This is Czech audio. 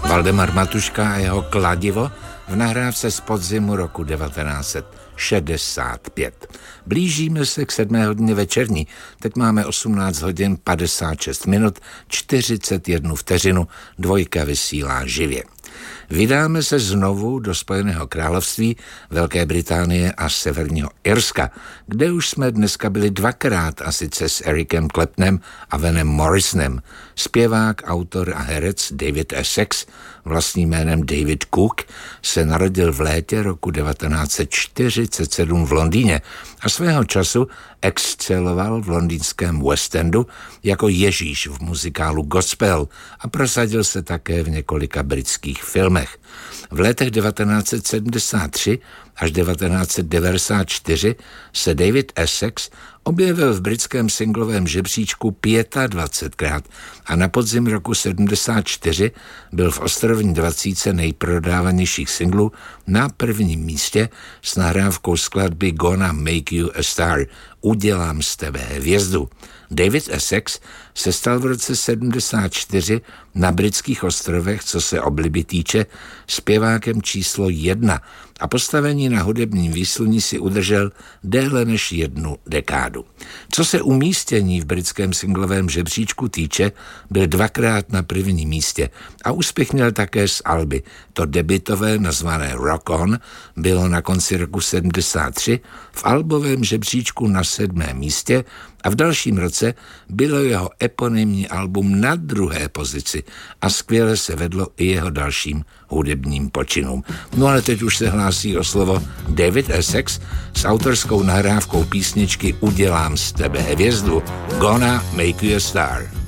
Valdemar Matuška a jeho Kladivo v nahrávce z podzimu roku 1965. Blížíme se k 7. hodině večerní. Teď máme 18 hodin 56 minut 41 vteřinu. Dvojka vysílá živě. Vydáme se znovu do Spojeného království, Velké Británie a Severního Irska, kde už jsme dneska byli dvakrát, a sice s Ericem Claptonem a Vanem Morrisonem. Zpěvák, autor a herec David Essex, vlastním jménem David Cook, se narodil v létě roku 1947 v Londýně a svého času exceloval v londýnském West Endu jako Ježíš v muzikálu Gospel a prosadil se také v několika britských filmech. V letech 1973 až 1994 se David Essex objevil v britském singlovém žebříčku 25krát a na podzim roku 74 byl v ostrovní 20 nejprodávanějších singlů na prvním místě s nahrávkou skladby Gonna Make You a Star, Udělám z tebe hvězdu. David Essex se stal v roce 74 na britských ostrovech, co se obliby týče, zpěvákem číslo 1 a postavení na hudebním výsluní si udržel déle než 1 dekádu. Co se umístění v britském singlovém žebříčku týče, byl dvakrát na prvním místě a úspěch měl také z alby. To debutové nazvané Rock On bylo na konci roku 73 v albovém žebříčku na 7. místě a v dalším roce bylo jeho eponymní album na 2. pozici a skvěle se vedlo i jeho dalším hudebním počinům. No ale teď už se hlásí o slovo David Essex s autorskou nahrávkou písničky Udělám z tebe hvězdu, Gonna Make You a Star.